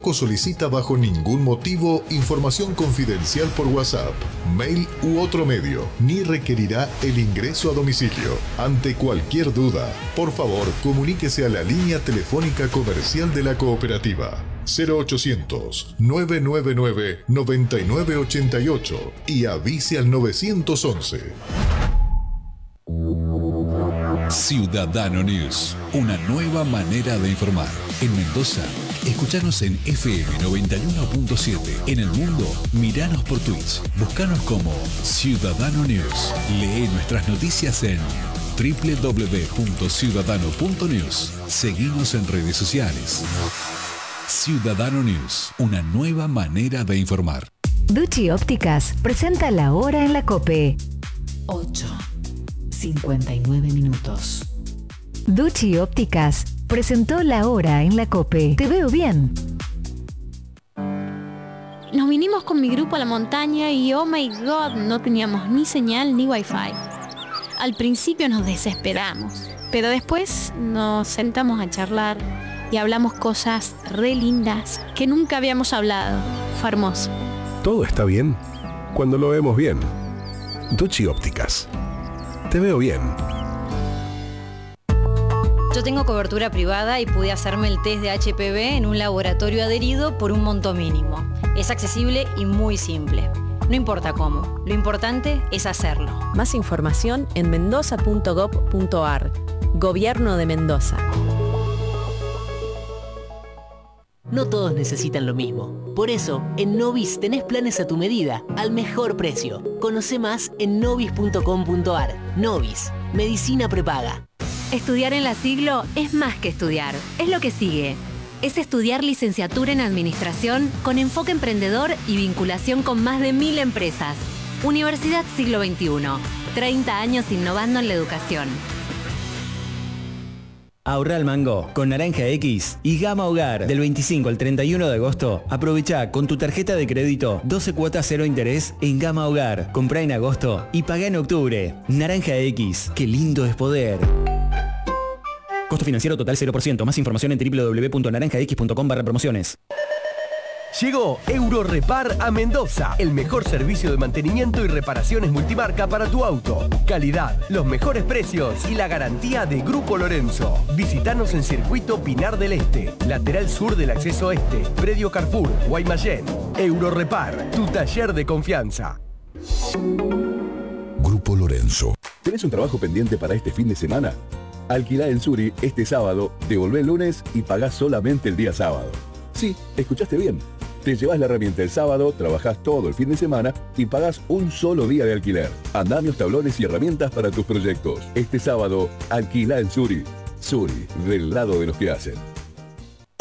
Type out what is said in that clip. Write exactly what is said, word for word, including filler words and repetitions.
Tampoco solicita bajo ningún motivo información confidencial por WhatsApp, mail u otro medio, ni requerirá el ingreso a domicilio. Ante cualquier duda, por favor, comuníquese a la línea telefónica comercial de la cooperativa cero ochocientos, nueve nueve nueve, nueve nueve ocho ocho y avise al nueve once. Ciudadano News, una nueva manera de informar. En Mendoza, escuchanos en F M noventa y uno punto siete. En el mundo, miranos por Twitch. Búscanos como Ciudadano News. Lee nuestras noticias en doble u doble u doble u punto ciudadano punto news. Seguimos en redes sociales. Ciudadano News, una nueva manera de informar. Ducci Ópticas presenta la hora en la COPE. ocho cincuenta y nueve minutos. Ducci Ópticas presentó la hora en la COPE. Te veo bien. Nos vinimos con mi grupo a la montaña y oh my god, no teníamos ni señal ni wifi. Al principio nos desesperamos, pero después nos sentamos a charlar y hablamos cosas re lindas que nunca habíamos hablado. Fue hermoso. Todo está bien cuando lo vemos bien. Ducci Ópticas. Te veo bien. Yo tengo cobertura privada y pude hacerme el test de H P V en un laboratorio adherido por un monto mínimo. Es accesible y muy simple. No importa cómo, lo importante es hacerlo. Más información en mendoza punto gob punto ar. Gobierno de Mendoza. No todos necesitan lo mismo. Por eso, en Novis tenés planes a tu medida, al mejor precio. Conoce más en novis punto com punto ar. Novis, medicina prepaga. Estudiar en la Siglo es más que estudiar, es lo que sigue. Es estudiar licenciatura en Administración con enfoque emprendedor y vinculación con más de mil empresas. Universidad Siglo veintiuno, treinta años innovando en la educación. Ahorra al mango con Naranja X y Gama Hogar. Del veinticinco al treinta y uno de agosto, aprovecha con tu tarjeta de crédito doce cuotas cero interés en Gama Hogar. Comprá en agosto y pagá en octubre. Naranja X, qué lindo es poder. Costo financiero total cero por ciento. Más información en doble u doble u doble u punto naranja x punto com barra promociones. Llegó Eurorepar a Mendoza, el mejor servicio de mantenimiento y reparaciones multimarca para tu auto. Calidad, los mejores precios y la garantía de Grupo Lorenzo. Visítanos en Circuito Pinar del Este, lateral sur del acceso este, predio Carrefour, Guaymallén. Eurorepar, tu taller de confianza. Grupo Lorenzo. ¿Tenés un trabajo pendiente para este fin de semana? Alquilá en Suri este sábado, devolvé el lunes y pagás solamente el día sábado. Sí, escuchaste bien. Te llevas la herramienta el sábado, trabajás todo el fin de semana y pagás un solo día de alquiler. Andamios, tablones y herramientas para tus proyectos. Este sábado, alquilá en Suri. Suri, del lado de los que hacen.